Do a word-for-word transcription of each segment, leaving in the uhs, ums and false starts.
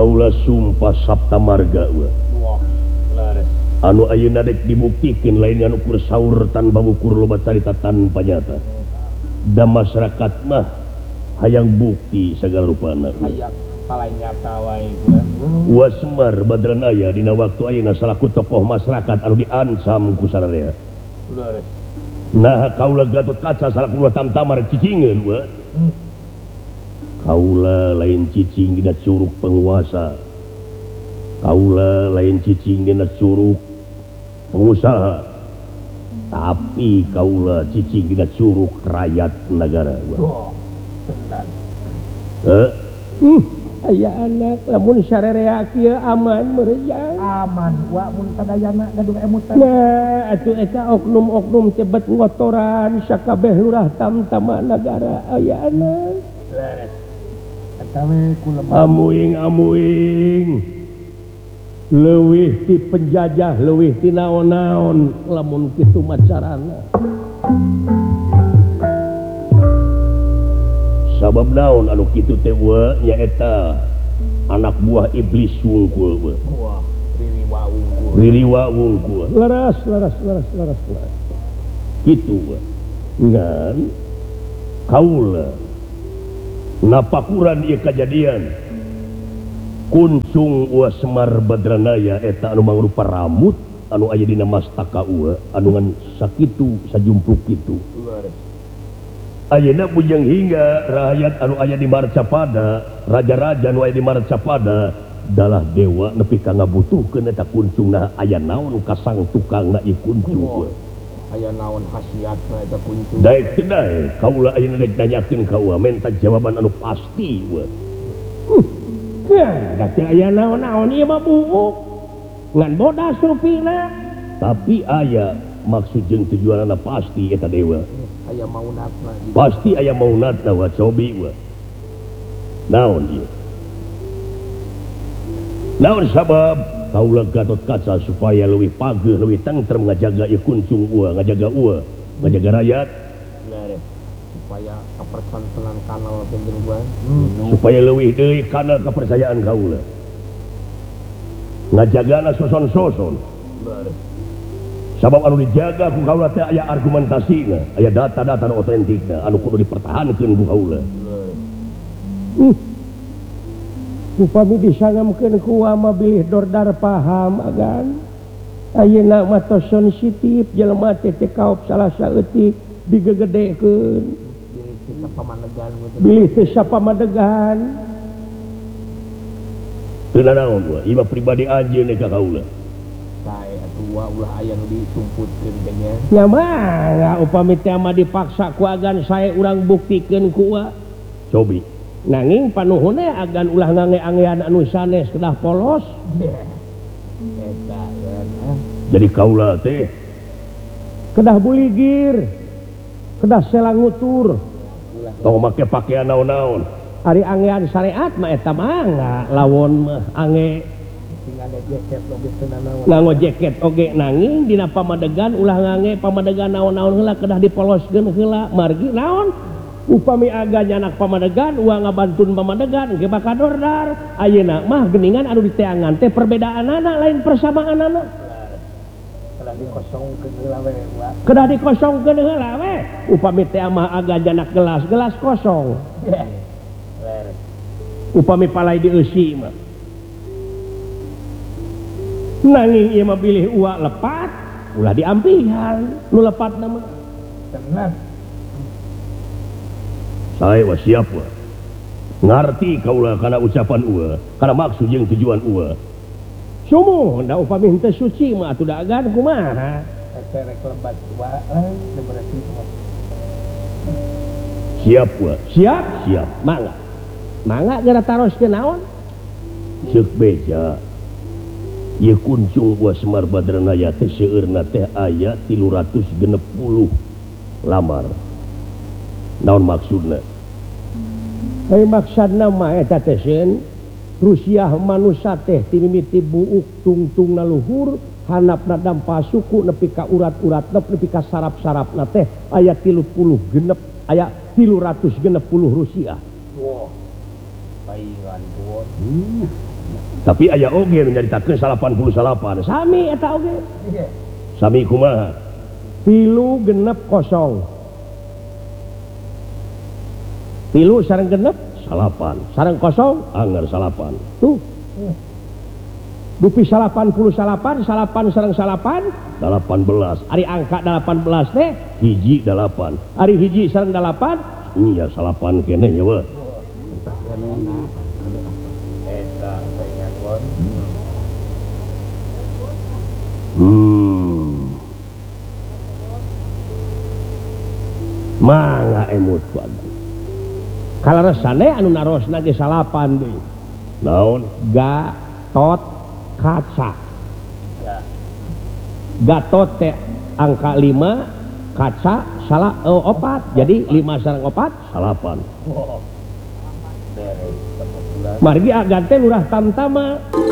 Kaula sumpah Sabta Marga anu ayeuna dek dibuktikan lain anu ukur saur tanpa ukur loba carita tanpa nyata dan masyarakat mah hayang bukti segala rupana Wa Semar Badranaya dina waktu ayeuna salaku tokoh masyarakat anu diancam ku sararea nah kaula Gatot Kaca salaku tamtamar cicingeun wa kaula lain cicing dina curug penguasa kaula lain cicing dina curug pengusaha tapi kaula cicing dina curug rakyat negara eh hmm aya anak lamun sarerea kieu aman meureun aman wa mun sadayana gaduh emutan nah atuh eta oknum-oknum cebet ngotoran sakabeh lurah tamtama negara aya anak amuing amuing leuwih ti penjajah leuwih ti naon-naon lamun kitu macarana sabab naon anu kitu teh wa nyaeta anak buah iblis wungkul we wah ririwa wungkul ririwa wungkul laras laras laras laras laras kitu we ngan kaula napakuran ieu kajadian kuncung Wa Semar Badranaya eta anu mangrupa rambut anu aya dina mastaka ua anu ngan sakitu sajumpluk kitu ayeuna bujang hingga rakyat anu aya di Marcapada raja-raja anu aya di Marcapada dalah dewa nepi ka ngabutuhkeun eta kuncungna aya naon kasang tukangna ieu kuncung aya naon khasiatna eta kuncung daek teu daek kaula ayeuna dek nanyakeun ka ua minta jawaban anu pasti we da teu aya naon-naon ieu mah buuk ngan bodas rupina tapi aya maksud jeung tujuanna pasti eta dewa aya maunatna pasti aya maunatna wa cobi wa naon ieu naon sabab kaula Gatot Kaca supaya leuwih pageuh leuwih tentrem ngajaga ieu kuncung ua ngajaga ua ngajaga rakyat supaya kapersantenan kanal penjeruan supaya leuwih deui kana kepercayaan kaula ngajagana soson-soson sabab anu dijaga ku kaula teh aya argumentasina aya data-data anu otentikna anu kudu dipertahankeun ku kaula upami disangamkeun ku mah bilih dordar paham agan ayeuna mah tos sensitif jelema teh teh kaop salah saeutik digegedekeun bilih teh sapamadegan teu naon gua ieu pribadi anjeun ka kaula sae atuh ulah aya nu ditumputkeun kanya nya mah upami teh mah dipaksa ku agan sae urang buktikeun ku ua cobi nanging panuhunna agan ulah ngange-angean anu sanes kedah polos eta jadi kaula teh kedah buligir kedah selangutur tong make pakaian naon-naon ari angean syariat mah eta mah lawon mah ange nganggo jaket oge nanging dina pamadegan ulah ngange pamadegan naon-naon heula kedah dipoloskeun heula margi naon upami aga anak pamadegan uang ngabantun pamadegan ge bakal dordar ayeuna mah geuningan anu diteangan teh perbedaanana lain persamaanana kedah dikosongkeun heula we kedah dikosongkeun heula we upami teh mah aga anak gelas gelas kosong upami palai dieusi mah nanging ieu mah bilih uak lepat ulah diampihan nu lepatna mah tenang sae wa siap wa ngarti kaula kana ucapan ua kana maksud jeung tujuan ua sumuh da upami henteu suci mah atuh da agan kumaha eta rek lebat wae berarti siap wa siap siap mangga mangga geura taroskeun naon ceuk beja ieu kuncung Wa Semar Badranaya teh seueurna teh aya tilu ratus genep puluh lamar naon maksudna ai maksudna mah eta teh seun Rusia manusia teh ti mimiti buuk tungtungna luhur hanapna dampa suku nepi ka urat-uratna nepi ka sarap-sarapna teh aya tilu puluh genep aya tilu ratus genep puluh Rusia. Wah. saingan pun. Hmm. Tapi aya oge nyaritakeun salapan puluh salapan. Sami eta oge. Sami kumaha? Tilu genep kosong. Tilu sareng genep Salapan. sareng kosong Angger salapan. tuh. Dupi salapan puluh salapan, salapan sareng salapan, Dalapan belas. ari angka delapan belas teh, Hiji dalapan. ari hiji sareng delapan, Iya salapan kene nya we. Eta saingan pun. Hmm. mangga emut kuat. Kalaresane anu narosna ge salapan deui. Naon? Gatot kaca. Ya. Gatot teh angka lima, kaca salah oh, opat. Jadi lima sareng opat, Salapan. Oh. Beres tempat bulan. margi agan teh lurah tamtama.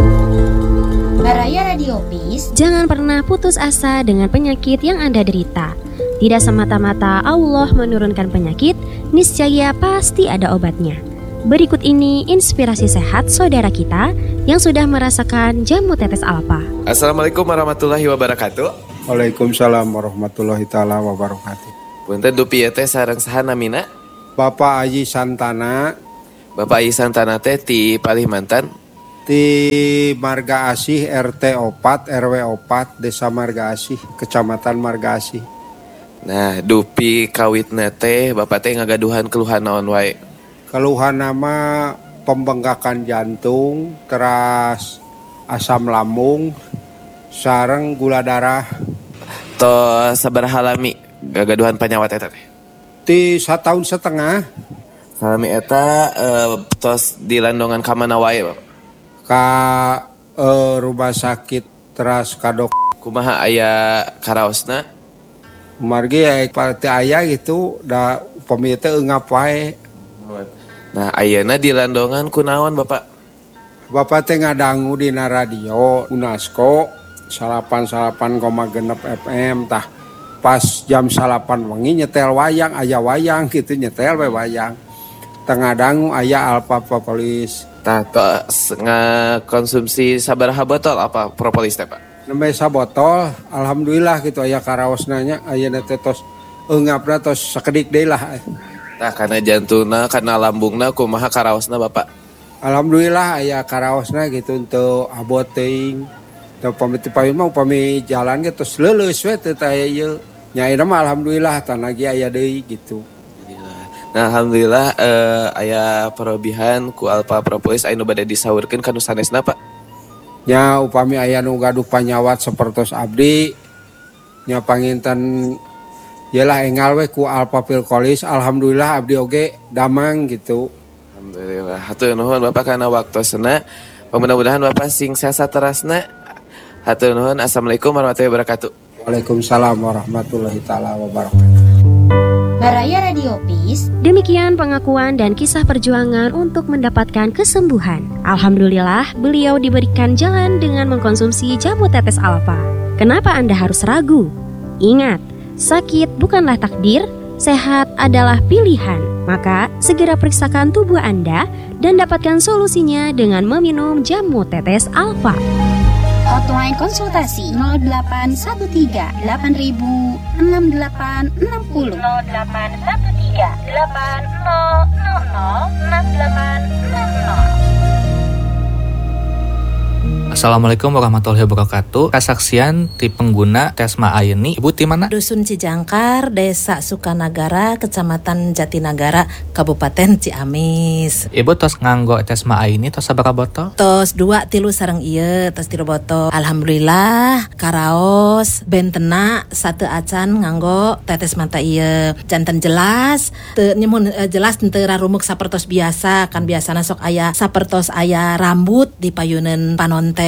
Baraya Radio Peace. Jangan pernah putus asa dengan penyakit yang Anda derita. Tidak semata-mata Allah menurunkan penyakit, niscaya pasti ada obatnya. Berikut ini inspirasi sehat saudara kita yang sudah merasakan jamu tetes alfa. Assalamualaikum warahmatullahi wabarakatuh. Waalaikumsalam warahmatullahi taala wabarakatuh. Punten dupi teh sareng saha namina? Bapak Aji Santana Bapak Aji Santana teh ti Palimantan. di Marga Asih R T opat R W opat Desa Marga Asih Kecamatan Marga Asih. Nah, dupi kawitna teh Bapak teh ngagaduhan keluhan naon wae? Keluhan nama pembengkakan jantung, teras asam lambung, sareng gula darah. To sabaraha lami ngagaduhan panyawat eta teh? Di satahun setengah Salami eta eh, tos dilandongan ka mana wae, Bapak? ka eh, rumah sakit teras kadok Kumaha aya karaosna? margi ya parti aya gitu da upami teh eungap wae. Nah, ayeuna dilandongan kunaon, Bapak? Bapak teh ngadangu dina radio UNESCO salapan koma genep F M tah pas jam salapan wengi nyetel wayang aya wayang gitu nyetel we wayang tengah dangu aya Alpha Propolis Tah tos ngakonsumsi sabaraha botol apa propolis teh, Pak? nembe sabotol alhamdulillah gitu aya karaosna nya aya teh tos eungapna tos sakedik deui lah. Tah kana jantungna kana lambungna kumaha karaosna, Bapak? Alhamdulillah aya karaosna gitu untuk abot teuing. Teu pami teu payun mah upami jalan ge tos leuleus we teu aya ieu. Nya ayeuna mah alhamdulillah tan lagi aya deui gitu. Nah, alhamdulillah eh, aya parobihan ku Alpha Propolis anu bade disaurkeun ka nu sanesna, Pak. Nya upami aya nu gaduh panyawat sapertos abdi nya panginten yalah engal we ku Alpha Propolis alhamdulillah abdi oge damang gitu. Alhamdulillah. Hatur nuhun Bapak kana waktosna. Mudah-mudahan Bapak sing sehat terasna. Hatur nuhun. Assalamualaikum warahmatullahi wabarakatuh. Waalaikumsalam warahmatullahi taala wabarakatuh. Baraya Radio Peace. Demikian pengakuan dan kisah perjuangan untuk mendapatkan kesembuhan. Alhamdulillah, beliau diberikan jalan dengan mengkonsumsi jamu tetes alfa. Kenapa Anda harus ragu? Ingat, sakit bukanlah takdir, sehat adalah pilihan. Maka, segera periksakan tubuh Anda dan dapatkan solusinya dengan meminum jamu tetes alfa. Hotline konsultasi nol delapan satu tiga delapan ribu enam delapan enam nol nol delapan satu tiga delapan nol nol nol enam delapan enam nol. Assalamualaikum warahmatullahi wabarakatuh. Kasaksian ti pengguna Tesma Ayeni. Ibu ti mana? Dusun Cijangkar, Desa Sukanagara, Kecamatan Jatinagara, Kabupaten Ciamis. Ibu tos nganggo Tesma Ayeni tos sabaraha botol? Tos dua tilu sareng ieu, tos tilu botol. Alhamdulillah, karaos bentena satu acan nganggo tetes mata ieu. Janten jelas, teu nyemun eh, jelas teu rarumuk sapertos biasa, kan biasana sok aya sapertos aya rambut di payuneun panonten.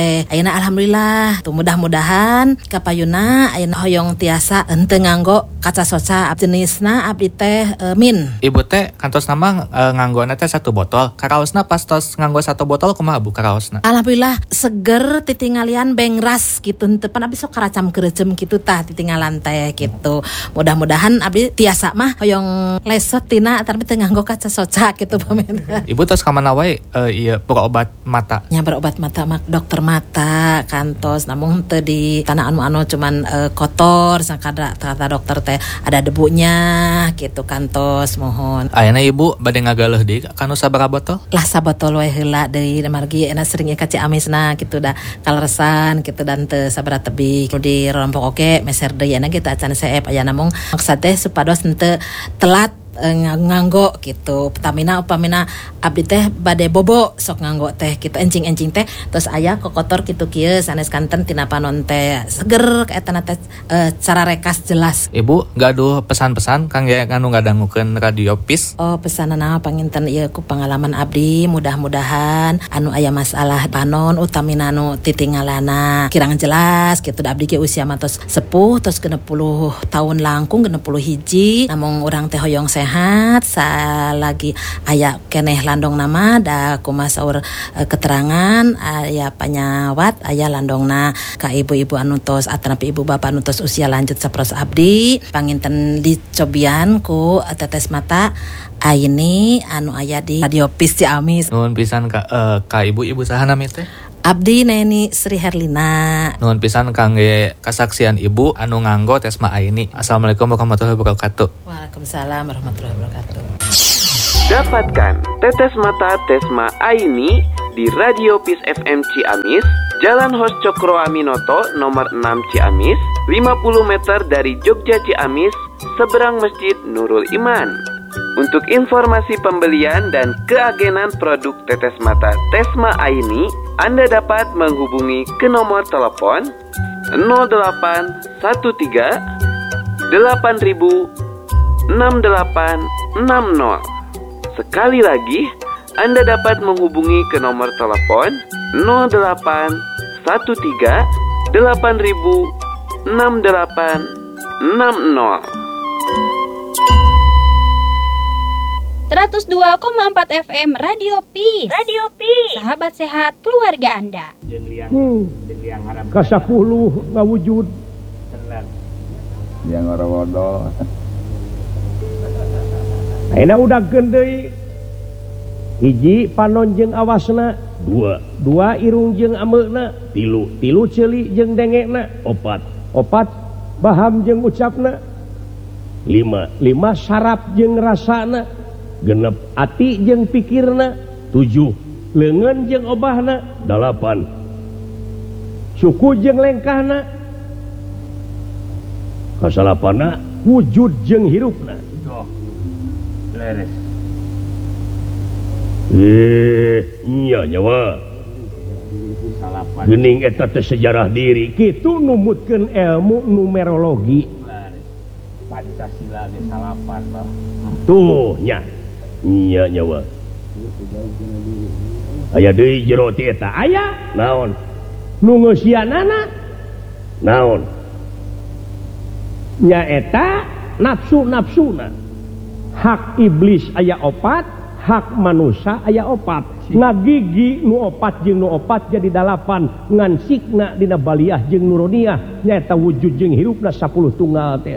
teh. Ayeuna alhamdulillah tuh mudah-mudahan kapayuna ayeuna hoyong tiasa henteu nganggo kaca soca jenisna abdi teh e, min. Ibu teh kantos nama e, nganggona teh satu botol. Karaosna pas tos nganggo satu botol kumaha Bu karaosna? Alhamdulillah seger titingalian bengras gitu henteu pan abdi sok karacam kerecem gitu tah titinggalan teh gitu. Mudah-mudahan abdi tiasa mah hoyong lesot tina tapi teu nganggo kaca soca gitu pamen. Ibu tos ka mana wae e, ieu berobat mata? Nya berobat mata mak dokter mata kantos namun teu di tanah anu-anu cuman e, kotor sakada kata dokter teh ada debunya gitu kantos mohon. Ayeuna Ibu bade ngagaleuh deui kanu sabaraha botol? Lah sabotol wae heula deui margi ena sering ka Ciamisna gitu dah kaleresan gitu dan teu sabaraha tebih di rompok oke meser deui ena kita acan seep aya namung maksud teh supados henteu telat nganggo gitu Pertamina upamina abdi teh bade bobo sok nganggo teh gitu encing-encing teh terus aya kokotor kitu kieu sanes kanten tina panon teh seger kaetana teh e, cara rekas jelas. Ibu gaduh pesan-pesan kangge anu ngadangukeun radio Pis. Oh pesanana panginten ieu ku pengalaman abdi mudah-mudahan anu aya masalah panon utamina anu titingalana kirang jelas gitu da abdi ge usia matos sepuh terus genep puluh tahun langkung genep puluh hiji namung urang teh hoyong sehat salagi aya keneh landong nama da kumaha saur e, keterangan aya panyawat aya landongna ka ibu-ibu anu tos atanapi ibu bapak anu tos usia lanjut sapros abdi panginten dicobian ku tetes mata Aini anu aya di radio Pis Ciamis. Nuhun pisan ka uh, ka ibu-ibu saha nami teh? Abdi Neni Sri Herlina. Nuhun pisan kangge kasaksian ibu anu nganggo Tesma Aini. Assalamualaikum warahmatullahi wabarakatuh. Waalaikumsalam warahmatullahi wabarakatuh. Dapatkan tetes mata Tesma Aini di Radio Pis F M Ciamis, Jalan Hos Cokro Aminoto nomor enam Ciamis, lima puluh meter dari Jogja Ciamis, seberang Masjid Nurul Iman. Untuk informasi pembelian dan keagenan produk tetes mata Tesma Aini, Anda dapat menghubungi ke nomor telepon nol delapan satu tiga delapan enam delapan enam nol. Sekali lagi, Anda dapat menghubungi ke nomor telepon nol delapan satu tiga delapan enam delapan enam nol. seratus dua koma empat F M Radio Pis. Radio Pis. Sahabat sehat keluarga Anda. Hmm. Kasapuluh ngawujud. Yang ora-wodo. Ayeuna udah gendei. Hiji panon jeung awasna, dua dua irung jeung ameuna, tilu tilu ceuli jeung dengena, opat opat baham jeung ucapna, lima lima saraf jeung rasana, genep ati jeung pikirna, tujuh leungeun jeung obahna, dalapan suku jeung lengkahna, kasalapana wujud jeung hirupna. Leres. eh nya nyawa Salapan. geuning eta teh sejarah diri Kitu numutkeun ilmu numerologi. Leres. Pancasila ge salapan bah. tuh nya nya nyawa aya deui jero ti eta Aya naon nu ngeusianana naon nyaeta nafsu-nafsuna. Hak iblis aya opat, hak manusia aya opat. Ngagigi nu opat jeung nu opat jadi dalapan, ngan sikna dina baliyah jeung nuroniah nyaeta wujud jeung hirupna sapuluh tunggal teh.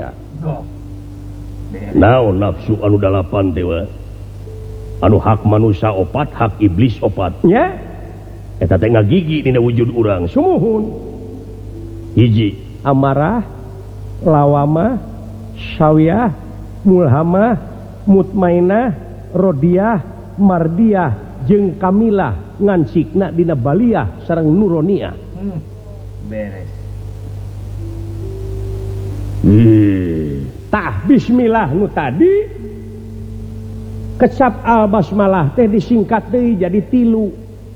naon nafsu anu dalapan teh wa anu hak manusia opat hak iblis opat Nya eta teh ngagigi dina wujud urang sumuhun hiji amarah, lawamah, syawiyah, mulhamah, mutmainah, rodiyah, mardiyah jeung kamilah ngan sikna dina baliyah sareng nuroniah. Hmm. Beres. hmm. Tah bismillah nu tadi kecap al basmalah teh disingkat deui jadi tilu.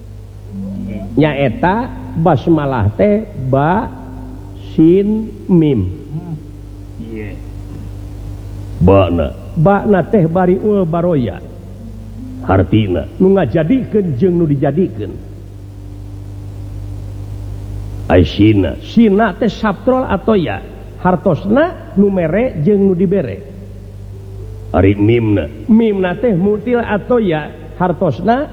Nyaeta basmalah teh ba sin mim. Iya. bana Bakna teh bariul baroya. hartina Nu ngajadikeun jeung nu dijadikeun. Aisina Sina teh satrol atau ya hartosna numere jeung nu dibere. Ari mimna Mimna teh mutil atau ya hartosna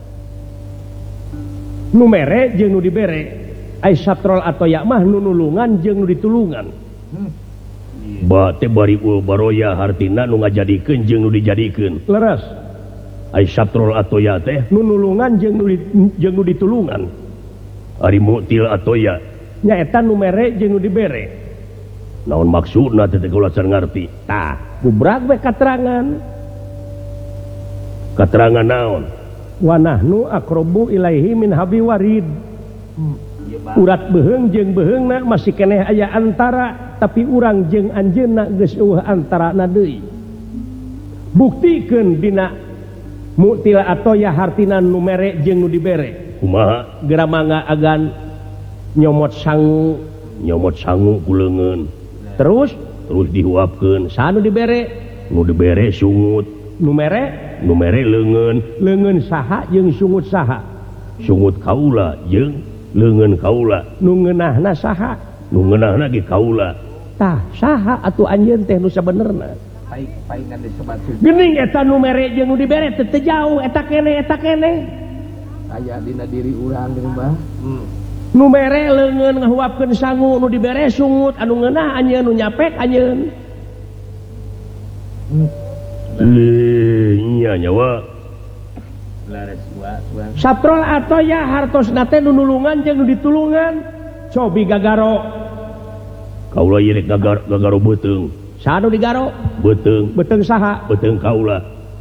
numere jeung nu dibere. Ai satrol atau ya mah nu nulungan jeung nu ditulungan. Ba teh bari ul baroya hartina nu ngajadikeun jeung nu dijadikeun. Leres. Ai satrol atau ya teh Nu nulungan jeung nu jeung nu ditulungan. Ari mutil atau ya Nyaeta numere jeung nu dibere. naon maksudna teh kula can ngarti. Tah, gubrak we katerangan. Katerangan naon? Wa nahnu aqrabu ilaihi min habi warid. Urat beheung jeung beheungna masih keneh aya antara, tapi urang jeung anjeunna geus eueuh antarana deui. Buktikeun dina mutil atau ya hartina numere jeung nu dibere. Kumaha? Geura mangga agan nyomot sangu, Nyomot sangu ku leungeun. terus Terus dihuapkeun. saha nu dibere? Nu dibere sungut. Numere Numere leungeun. leungeun saha jeung sungut saha? Sungut kaula jeung leungeun kaula. Nu ngeunahna saha? Nu ngeunahna ge kaula. Tah, saha atuh anjeun teh nu sabenerna? Paing-paingan disebut Geuning eta numere jeung nu dibere teu teu jauh eta keneh eta keneh. aya dina diri urang geuning Mbah. Hmm. Numere leungeun ngahuapkeun sangu, nu dibere sungut, anu ngeunah anjeun, nu nyapek anjeun. Eh, nya nyawa. Lares gua urang. Satrol atau ya hartosna teh nu nulungan jeung nu ditulungan. Cobi gagaro. Kaula ieu rek gagar gagaro beuteung. Saha nu digaro? Beuteung. Beuteung saha? Beuteung kaula.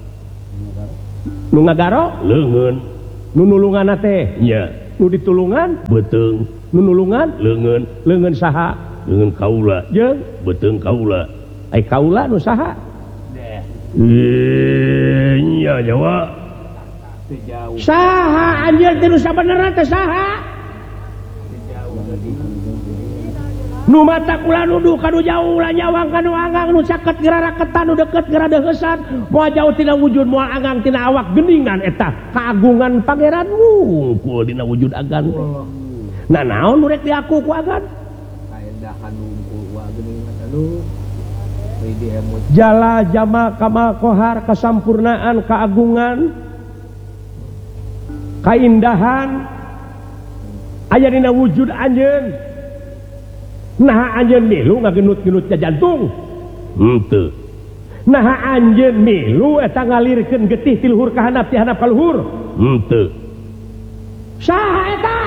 Nu ngagaro? Leungeun. Nu nulunganna teh. Nya. Nu ditulungan? Beuteung. Nu nulungan? Leungeun. Leungeun saha? Leungeun kaula. Jeung Beuteung kaula. ai kaula nu saha? Eh, nya nyawa. Teu jauh, Saha anjeun teh nu sabenerna teh saha? teu jauh lagi. Nu mata kula nuduh kanu jauh ulah nyawang kanu angang nu caket geura raketan nu deukeut geura deuheusan moal jauh tina wujud moal angang tina awak geuningan eta kaagungan pangeran wungkul dina wujud agan teh. Nah naon nu rek diaku ku agan? Kaendahan nungkul wa geuning aduh. Widi emut Jala jama kamal kohar kasampurnaan kaagungan kaindahan aya dina wujud anjeun. Nah anjeun milu ngageunut-geunut ka jantung. Henteu. Nah anjeun milu eta ngalirkeun getih ti luhur ka handap ti handap ka luhur. Henteu. Saha eta?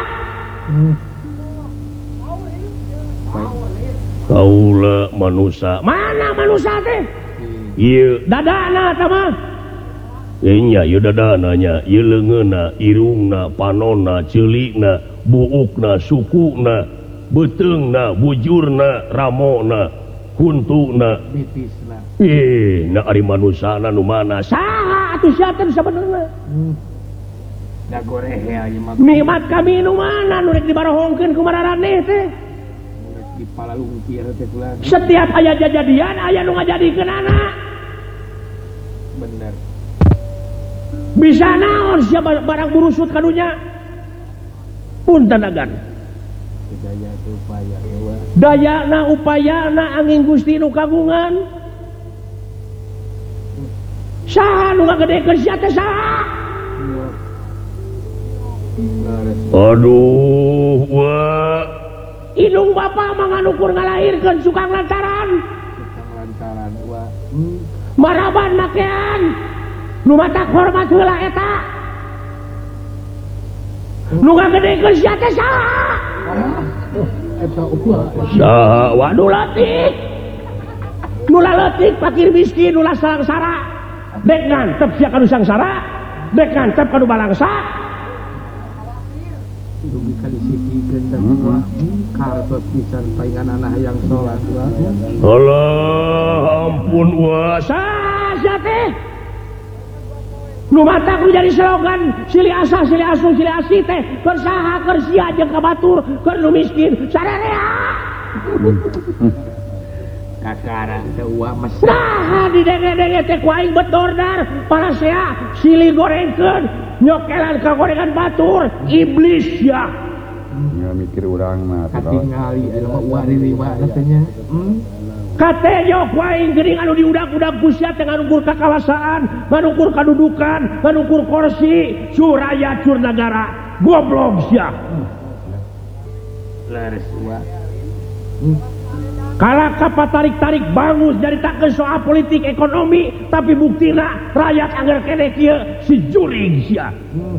Kaula manusa. Mana manusia teh? Ieu Dadana eta mah. eh, nya ieu dadana nya, ieu leungeunna, irungna, panonna, ceulikna, buukna, sukuna, beuteungna, bujurna, ramona, kuntuna. bitisna. Eh, na ari manusana nu mana? Saha atuh sia teh sabenerna? Da gorehe aya mah Nikmat kami nu mana nu rek dibarohongkeun ku mararaneh teh? di palalungkir teh kula. Setiap aya jajadian aya nu ngajadikeun anak. Bener. Bisa naon sia barang burusut kadunya? Punten agan. Daya teu upaya dewa. Dayana upayana angin Gusti nu kagungan. Saha nu ngagedekeun sia teh saha? Lares Aduh, wa. Indung bapa manganukur ngalahirkeun sukang lantaran. tukang lantaran wa. Hmm. Maraban makean. Nu matak hormat heula eta. Nu ngagedekeun sia teh saha? Eta upah. Saha wa Nu leutik. Nu leutik fakir miskin nu sangsara. Dek ngantep sia kanu sangsara. Dek ngantep kanu balangsa. Dugi kali sipikeun da wa. Kartos pisan paingan anak hayang salat wa. Allah, ampun wa. Saha sia teh? Nu matak nu jadi slogan silih asa silih asuh silih asih teh keur saha keur sia jeung ka batur keur nu miskin sararea. Kakara teu wa mes. Nah di denge-denge teh ku aing bet dordar parasea silih gorengkeun nyokelan ka gorengan batur iblis ya. nggak mikir orang mah katingali anu mah ulah diriwa katanya kate jok waing geuning anu diudag-udag ku sia teh nganukur kakawasaan nganukur kadudukan nganukur kursi suraya cur negara goblok sia lares wa kalaka patarik-tarik bangus jadi tak ke soal politik ekonomi tapi buktina rakyat anggar kene kieu si jurig sia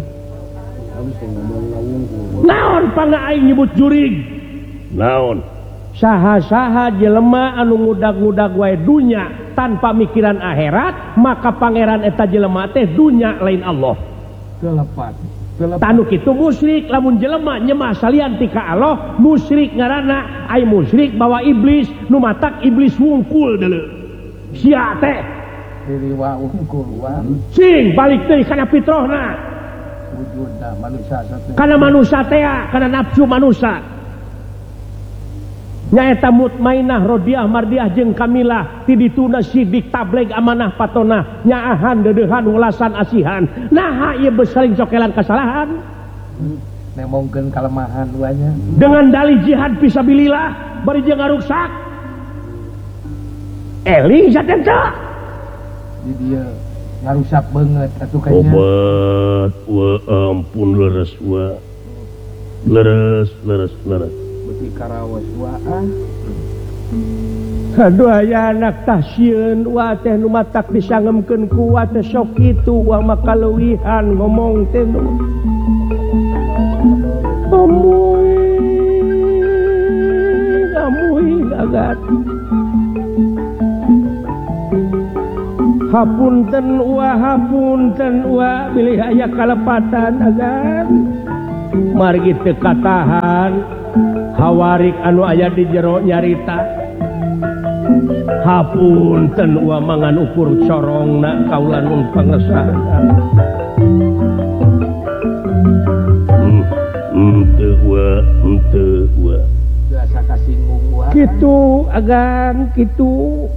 naon pangga aing nyebut jurig naon saha-saha jelema anu ngudag-ngudag wae dunya tanpa mikiran akhirat maka pangeran eta jelema teh dunya lain Allah kelepat tanu kitu musyrik lamun jelema nyemah salian ti ka Allah musyrik ngaranna ai musyrik bawa iblis nu matak iblis wungkul deuleu sia teh diriwa wungkul wa sing balik deui kana fitrahna wujudna manusia teh kana manusia teh kana nafsu manusia nyaeta mutmainah rodiah mardiah jeung kamilah ti dituna sidik tableg amanah patonah nyaahan dedeuhan welasan asihan naha ieu besaring cokelan kasalahan nemongkeun kalemahan duanya dengan dalih jihad fisabilillah bari jeung ngaruksak eling satenta di dia ngarusak banget atuh kayaknya obat wa ampun leres wa leres leres leres beuti karawas wa aduh aya anak tasieun wa teh nu matak disangemkeun ku wa teh sok kitu wa makaleuwihan ngomong teh nu amuy amuy agat hapunten wa hapunten wa bilih aya kalepatan agan margi teu katahan hawarik anu aya di jero nyarita hapunten wa mangan ukur corongna kaula nun pangesahan henteu wa henteu wa biasa kasinggung wa kitu agan kitu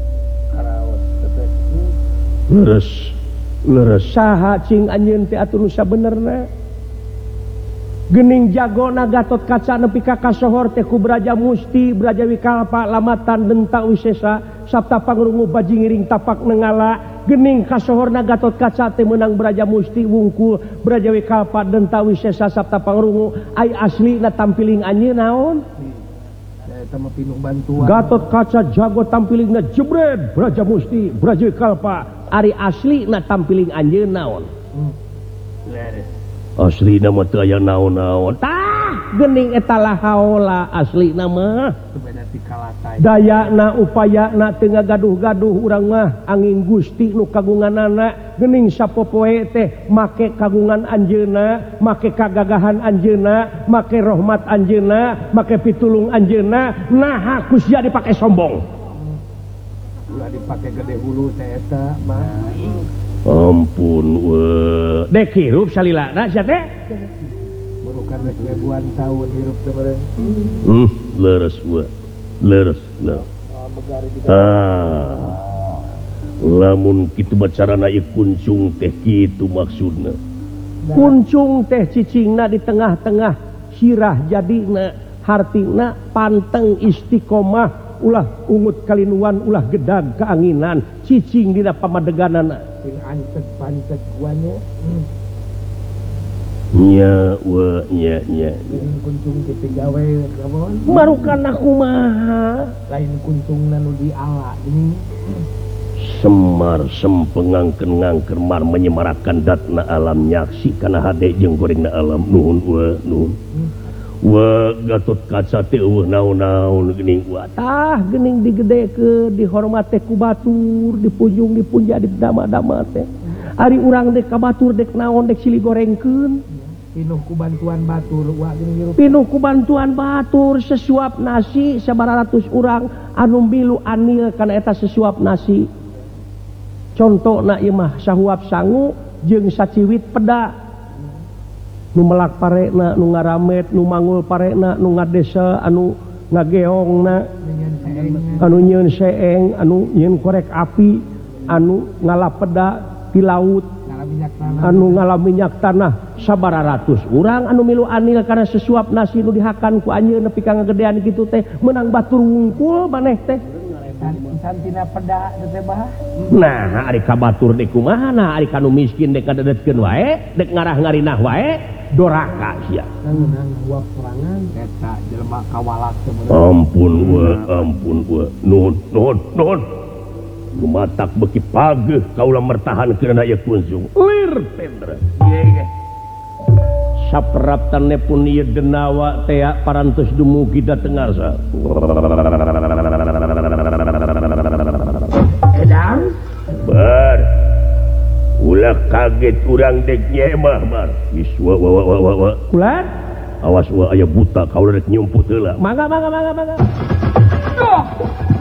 leres leres saha cing anjeun teh atuh nu sabenerna geuning jagona Gatot Kaca nepi ka kasohor teh ku Braja Musti Braja Wikalpa lamatan Denta Wisesa sabta pangrungu baji ngiring tapak nengala geuning kasohorna Gatot Kaca teh meunang Braja Musti wungkul Braja Wikalpa Denta Wisesa sabta pangrungu ai aslina tampiling anjeun naon eta mah pinuh bantuan Gatot Kaca jago tampilingna jebret Braja Musti Braja Wikalpa ari aslina tampiling anjeun naon aslina mah teu aya naon-naon tah geuning eta lahaola aslina mah beda ti kalatai dayana upayana teu ngagaduh-gaduh urang mah angin Gusti nu kagunganana geuning sapopoe teh make kagungan anjeunna make kagagahan anjeunna make rahmat anjeunna make pitulung anjeunna naha ku sia dipake sombong ulah dipake gede hulu teh eta mah ampun wa dek hirup salilana sia teh burukan rek ribuan tahun hirup teh meureun hmm leres wa leres leres ah lamun kitu bacarana ieu kuncung teh kitu maksudna kuncung teh cicingna di tengah-tengah sirah jadina hartina panteng istiqomah ulah ungut kalinuan ulah gedag keanginan cicing dina pamadeganana sing ancet pancet guanya nya wa nya nya sing kuncung kitu gawe kamon marukana kumaha lain kuncungna nu di ala ini Semar sempengangkeun ngangker mar menyemarakan datna alam nyaksi kana hade jeung gorengna alam nuhun wa nuhun wa Gatot Kaca teh eueuh naon-naon geuning wa tah geuning digedekeun dihormat teh ku batur dipunjung dipunja didama-dama teh ari urang dek ka batur dek naon dek silih gorengkeun pinuh ku bantuan batur wa geuning hirup pinuh ku bantuan batur sesuap nasi sabaratus ratus urang anu milu anil kana eta sesuap nasi contohna ieu mah sahuap sangu jeung saciwit peda nu melak parena nu ngaramet nu mangul parena nu ngadesa anu ngageongna anu nyieun seeng anu nyieun korek api anu ngalap peda di laut anu ngalam minyak tanah sabara ratus urang anu milu anil karena sesuap nasi nu dihakan ku anjeun nepi ka ngagedean kitu teh menang batur wungkul maneh teh santina peda teh bah. Nah ari ka batur dek kumaha nah ari kanu miskin dek kadedetkeun wae dek ngarah ngarinah wae doraka sia. Nang buah perangan eta jelema kawalak teh. Ampun we ampun we nuhun nuhun nuhun kumatak beki pageuh kaula mertahan keuna ieu kunjung lir tendra. Sapraptane pun ieu denawa teh parantos dumugi da tengarsa. Edang Bar ulah kaget urang dek nyemah bar iswa wa wa wa wa Kulan awas wa aya buta kaula rek nyumput heula. mangga mangga mangga mangga